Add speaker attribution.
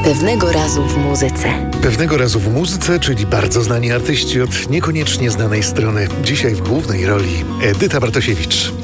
Speaker 1: Pewnego razu w muzyce.
Speaker 2: Pewnego razu w muzyce, czyli bardzo znani artyści od niekoniecznie znanej strony. Dzisiaj w głównej roli Edyta Bartosiewicz.